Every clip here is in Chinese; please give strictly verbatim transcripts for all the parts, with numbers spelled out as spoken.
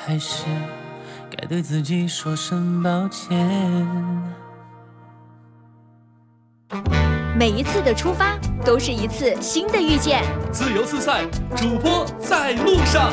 还是该对自己说声抱歉。 每一次的出发都是一次新的遇见。 自由自在，主播在路上。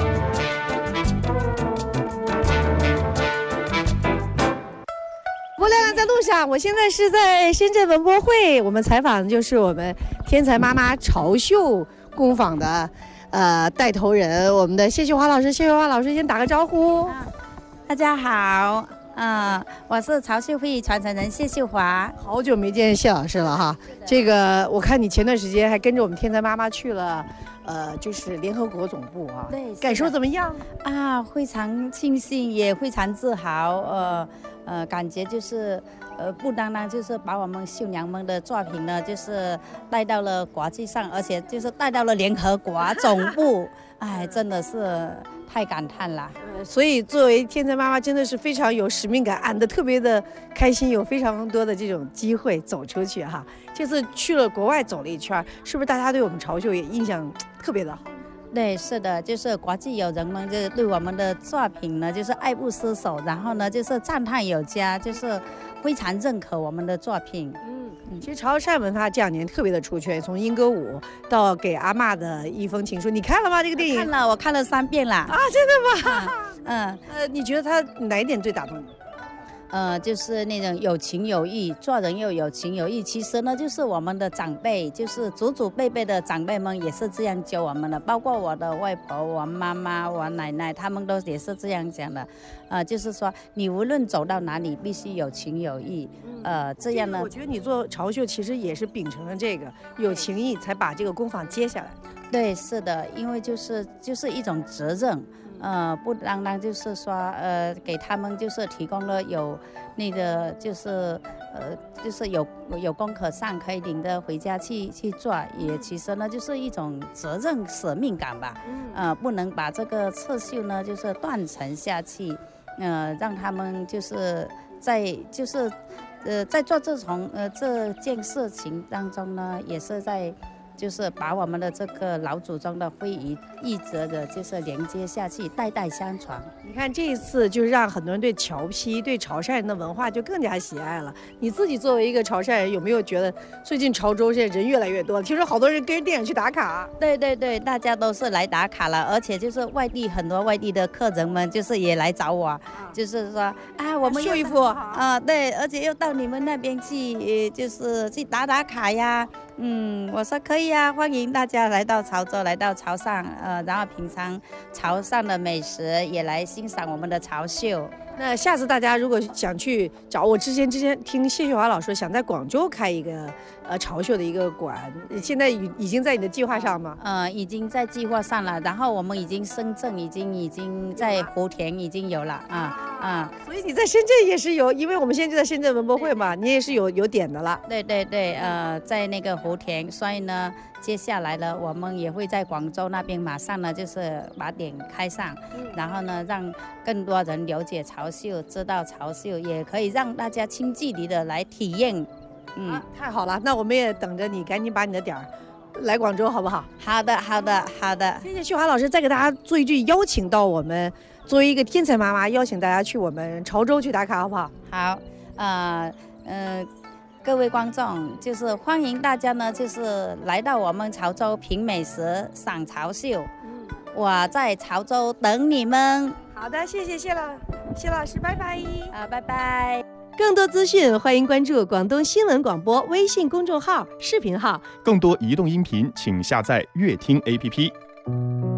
播亮亮在路上，我现在是在深圳文博会，我们采访的就是我们天才妈妈潮秀工坊的呃带头人，我们的谢秀华老师。谢秀华老师先打个招呼。 啊、大家好。嗯、呃，我是潮秀会传承人谢秀华， 好久没见谢老师了哈。这个我看你前段时间还跟着我们天才妈妈去了，呃，就是联合国总部啊， 对， 感受怎么样啊？非常庆幸，也非常自豪，呃呃，感觉就是呃，不单单就是把我们秀娘们的作品呢，就是带到了国际上，而且就是带到了联合国总部，哎，真的是太感叹了。 所以作为天才妈妈真的是非常有使命感，俺的特别的开心，有非常多的这种机会走出去哈。这次去了国外走了一圈，是不是大家对我们潮秀也印象特别的好？ 对，是的，就是国际友人们就对我们的作品呢，就是爱不释手，然后呢就是赞叹有加，就是非常认可我们的作品。 嗯，其实潮汕文化这两年特别的出圈，从莺歌舞到给阿嬷的一封情书，你看了吗？这个电影看了，我看了三遍了。 啊，真的吗？ 嗯， 呃，你觉得他哪一点最打动你？ 呃，就是那种有情有义，做人又有情有义。其实呢，就是我们的长辈，就是祖祖辈辈的长辈们也是这样教我们的，包括我的外婆、我妈妈、我奶奶，他们都也是这样讲的。呃，就是说你无论走到哪里，必须有情有义。呃，这样呢， 我觉得你做潮秀其实也是秉承了这个有情义，才把这个工坊接下来。 对，是的，因为就是就是一种责任。呃，不单单就是说，呃，给他们就是提供了有那个就是呃，就是有有功课上可以领着回家去去做，也其实呢就是一种责任使命感吧。呃，不能把这个刺绣呢就是断层下去，呃，让他们就是在就是呃在做这种呃这件事情当中呢，也是在。就是把我们的这个老祖宗的非遗一直的，就是连接下去，代代相传。 你看这一次，就是让很多人对潮坯、对潮汕人的文化就更加喜爱了。你自己作为一个潮汕人，有没有觉得最近潮州现在人越来越多？听说好多人跟着电影去打卡。 对对对，大家都是来打卡了，而且就是外地很多外地的客人们，就是也来找我，就是说啊，我们秀一幅啊，对，而且又到你们那边去，就是去打打卡呀。嗯，我说可以啊，欢迎大家来到潮州，来到潮汕，呃，然后品尝潮汕的美食，也来欣赏我们的潮秀。 那下次大家如果想去找我，之前之前听谢秀华老师想在广州开一个呃潮秀的一个馆，现在已已经在你的计划上吗？ 呃，已经在计划上了，然后我们已经深圳已经已经在福田已经有了啊啊， 所以你在深圳也是有，因为我们现在就在深圳文博会嘛，你也是有有点的了。 对对对，呃，在那个福田，所以呢，接下来呢，我们也会在广州那边马上呢，就是把点开上，嗯、然后呢，让更多人了解潮秀，知道潮秀，也可以让大家近距离的来体验。嗯、 啊，太好了，那我们也等着你，赶紧把你的点儿来广州，好不好？ 好的，好的，好的。 谢谢秀华老师，再给大家做一句邀请到我们，作为一个天才妈妈，邀请大家去我们潮州去打卡，好不好？ 好，呃，呃。各位观众，就是欢迎大家呢，就是来到我们潮州品美食、赏潮秀。嗯，我在潮州等你们。 好的，谢谢谢老谢老师，拜拜。 啊，拜拜。 更多资讯，欢迎关注广东新闻广播微信公众号、视频号。 更多移动音频，请下载乐听 A P P。